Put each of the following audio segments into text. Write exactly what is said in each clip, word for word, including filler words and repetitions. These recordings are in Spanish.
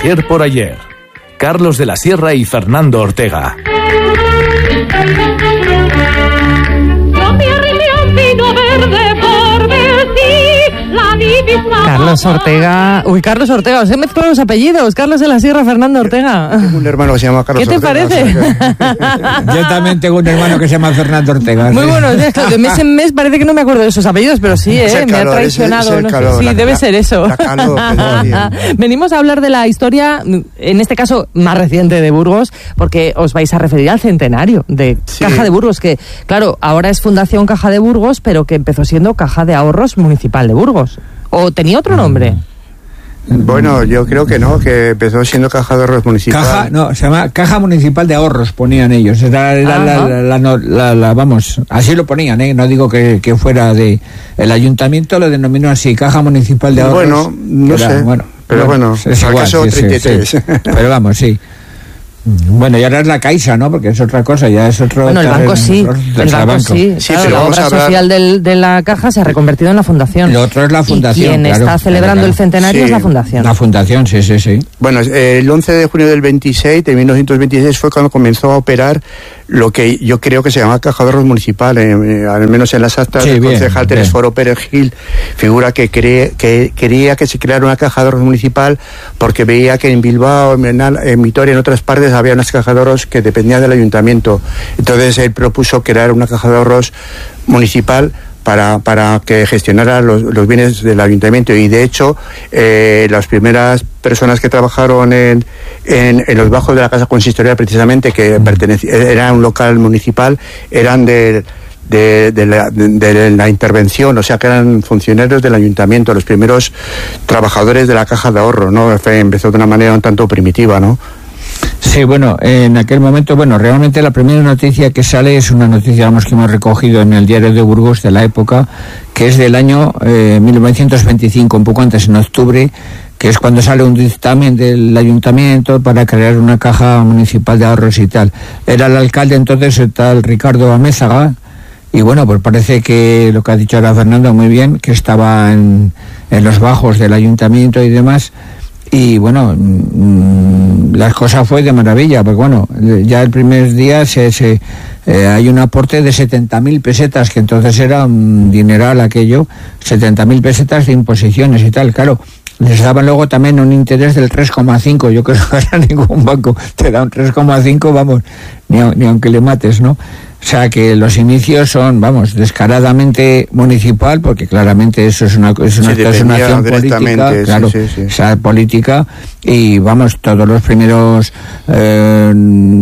Ayer por ayer. Carlos de la Sierra y Fernando Ortega. Carlos Ortega. Uy, Carlos Ortega, os he mezclado los apellidos. Carlos de la Sierra, Fernando Ortega. Tengo un hermano que se llama Carlos Ortega. ¿Qué te Ortega, parece? Yo también tengo un hermano que se llama Fernando Ortega. Muy ¿sí? bueno, es que de mes en mes parece que no me acuerdo de esos apellidos, pero sí, ¿eh? Es me calor, ha traicionado. es el No sé, calor, sí, la, debe la, ser eso. La calor, Venimos a hablar de la historia, en este caso más reciente de Burgos, porque os vais a referir al centenario de sí. Caja de Burgos, que claro, ahora es Fundación Caja de Burgos, pero que empezó siendo Caja de Ahorros Municipal de Burgos. ¿O tenía otro nombre? Bueno, yo creo que no, que empezó siendo Caja de Ahorros Municipal. Caja, no, se llama Caja Municipal de Ahorros, ponían ellos. Era, era la, la, la, la, la, la, vamos, así lo ponían, ¿eh? No digo que, que fuera de... El ayuntamiento lo denominó así, Caja Municipal de Ahorros. Bueno, no era, sé, bueno, pero bueno, bueno es igual, acaso sí, treinta y tres. sí, sí. Pero vamos, sí. Bueno, y ahora es la Caixa, ¿no? Porque es otra cosa, ya es otro... Bueno, el banco sí, el banco, banco sí. Sí, claro, pero la vamos obra a hablar... social del, de la Caja se ha reconvertido en la Fundación. Lo otro es la Fundación, y quien claro, está celebrando claro, el centenario sí, es la Fundación. La Fundación, sí, sí, sí. Bueno, el once de junio del veintiséis, de mil novecientos veintiséis, fue cuando comenzó a operar lo que yo creo que se llama Caja de Ahorros Municipal, eh, al menos en las actas sí, del bien, concejal Telesforo Pérez Gil, figura que, cree, que quería que se creara una Caja de Ahorros Municipal porque veía que en Bilbao, en, en Vitoria, en otras partes había unas cajas de ahorros que dependían del ayuntamiento. Entonces él propuso crear una Caja de Ahorros Municipal para, para que gestionara los, los bienes del ayuntamiento, y de hecho eh, las primeras personas que trabajaron en, en, en los bajos de la casa consistorial, precisamente, que pertenecía, era un local municipal, eran de, de, de, la, de, de la intervención, o sea que eran funcionarios del ayuntamiento, los primeros trabajadores de la Caja de Ahorro, ¿no? Fue, empezó de una manera un tanto primitiva, ¿no? Sí, bueno, en aquel momento, bueno, realmente la primera noticia que sale es una noticia, vamos, que hemos recogido en el diario de Burgos de la época, que es del año eh, mil novecientos veinticinco, un poco antes, en octubre, que es cuando sale un dictamen del ayuntamiento para crear una caja municipal de ahorros y tal. Era el alcalde entonces, el tal Ricardo Amézaga, y bueno, pues parece que lo que ha dicho ahora Fernando muy bien, que estaba en, en los bajos del ayuntamiento y demás. Y bueno, mmm, la cosa fue de maravilla, porque bueno, ya el primer día se, se, eh, hay un aporte de setenta mil pesetas, que entonces era un dineral aquello, setenta mil pesetas de imposiciones y tal, claro. Les daban luego también un interés del tres coma cinco, yo creo que ahora ningún banco te da un tres coma cinco, vamos, ni, ni aunque le mates, ¿no? O sea que los inicios son, vamos, descaradamente municipal, porque claramente eso es una, es una, sí, es una acción política, claro, sí, sí, sí. O sea, política, y vamos, todos los primeros, eh,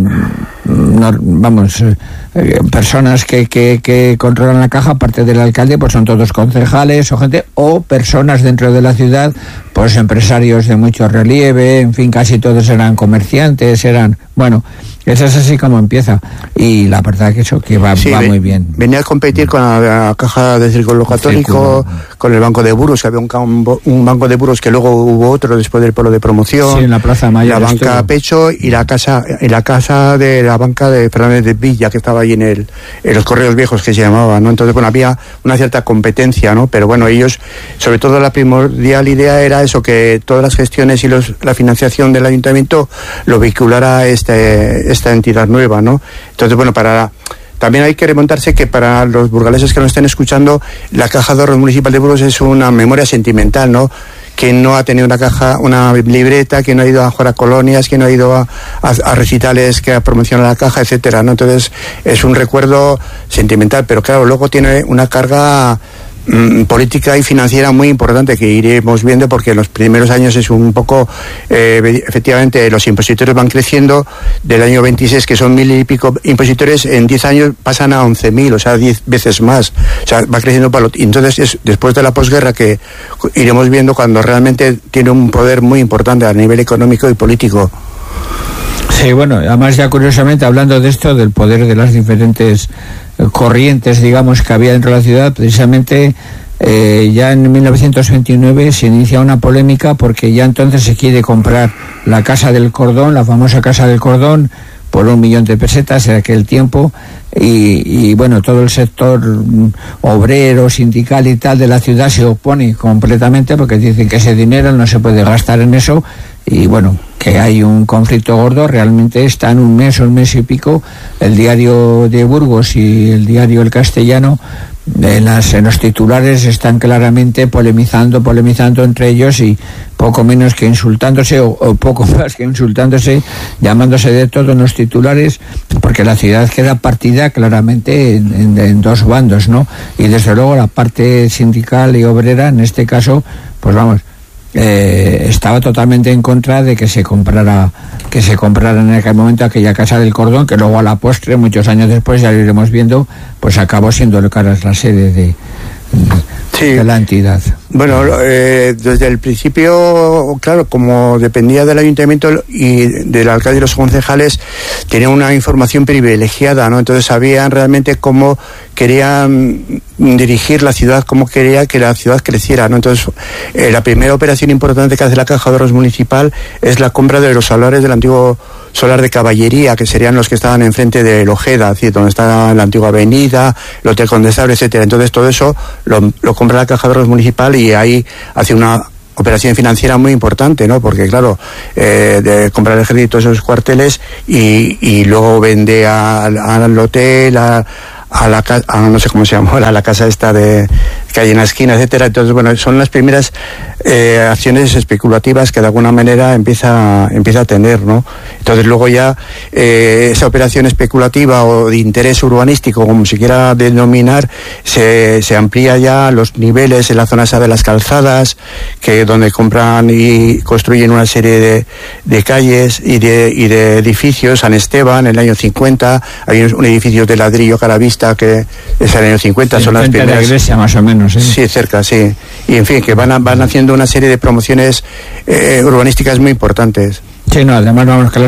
no, vamos, eh, personas que, que, que controlan la caja, aparte del alcalde, pues son todos concejales o gente, o personas dentro de la ciudad, pues empresarios de mucho relieve, en fin, casi todos eran comerciantes, eran, bueno, eso es así como empieza, y la verdad que eso que va, sí, va ve, muy bien. Venía a competir con la, la caja de Círculo Católico, con el Banco de Burgos, que había un, un Banco de Burgos que luego hubo otro después del polo de promoción, sí, en la Plaza Mayor, la banca estuvo. Pecho y la casa y la casa de la banca de Fernández de Villa, que estaba ahí en el en los Correos Viejos, que se llamaba, ¿no? Entonces, bueno, había una cierta competencia, ¿no? Pero bueno, ellos, sobre todo la primordial idea era eso, que todas las gestiones y los, la financiación del ayuntamiento lo vehiculara este, esta entidad nueva, ¿no? Entonces, bueno, para... También hay que remontarse que para los burgaleses que nos estén escuchando, la Caja de Ahorros Municipal de Burgos es una memoria sentimental, ¿no? Que no ha tenido una caja, una libreta, que no ha ido a jugar a colonias, que no ha ido a, a, a recitales que ha promocionado la caja, etcétera, ¿no? Entonces es un recuerdo sentimental, pero claro, luego tiene una carga mm, política y financiera muy importante que iremos viendo, porque en los primeros años es un poco, eh, efectivamente, los impositores van creciendo. Del año veintiséis, que son mil y pico impositores, en diez años pasan a once mil, o sea, diez veces más, o sea, va creciendo para lo, y entonces es después de la posguerra que iremos viendo cuando realmente tiene un poder muy importante a nivel económico y político. Sí, bueno, además ya curiosamente, hablando de esto, del poder de las diferentes corrientes, digamos, que había dentro de la ciudad, precisamente eh, ya en mil novecientos veintinueve se inicia una polémica, porque ya entonces se quiere comprar la Casa del Cordón, la famosa Casa del Cordón, por un millón de pesetas en aquel tiempo, y, y bueno, todo el sector obrero, sindical y tal de la ciudad se opone completamente, porque dicen que ese dinero no se puede gastar en eso, y bueno, que hay un conflicto gordo. Realmente están un mes, un mes y pico, el diario de Burgos y el diario El Castellano, en, las, en los titulares están claramente polemizando, polemizando entre ellos y poco menos que insultándose o, o poco más que insultándose, llamándose de todo en los titulares, porque la ciudad queda partida claramente en, en, en dos bandos, ¿no? Y desde luego la parte sindical y obrera, en este caso, pues vamos, Eh, estaba totalmente en contra de que se comprara que se comprara en aquel momento aquella Casa del Cordón, que luego a la postre, muchos años después, ya lo iremos viendo, pues acabó siendo el Caras la sede de, sí. de la entidad. Bueno, eh, desde el principio, claro, como dependía del ayuntamiento y del alcalde y los concejales, tenía una información privilegiada, ¿no? Entonces sabían realmente cómo querían dirigir la ciudad, cómo quería que la ciudad creciera, ¿no? Entonces, eh, la primera operación importante que hace la Caja de Ahorros Municipal es la compra de los solares del antiguo solar de caballería, que serían los que estaban enfrente de Ojeda, ¿sí? Donde está la antigua avenida, el Hotel Condestable, etcétera. Entonces, todo eso lo, lo compra la Caja de Ahorros Municipal y ahí hace una operación financiera muy importante, ¿no? Porque claro, eh, de comprar el ejército esos cuarteles y, y luego vende al, al hotel, a, a la casa, no sé cómo se llama, a la casa esta de que hay en la esquina, etcétera. Entonces, bueno, son las primeras eh, acciones especulativas que de alguna manera empieza empieza a tener, ¿no? Entonces luego ya eh, esa operación especulativa o de interés urbanístico, como se quiera denominar, se, se amplía ya a los niveles en la zona esa de las calzadas, que donde compran y construyen una serie de, de calles y de, y de edificios. San Esteban, en el año cincuenta, hay un, un edificio de ladrillo Caravista que es el año cincuenta, sí, son las primeras. De la iglesia, más o menos. ¿Sí? Sí, cerca, sí. Y en fin, que van, a, van haciendo una serie de promociones eh, urbanísticas muy importantes. Sí, no, además vamos,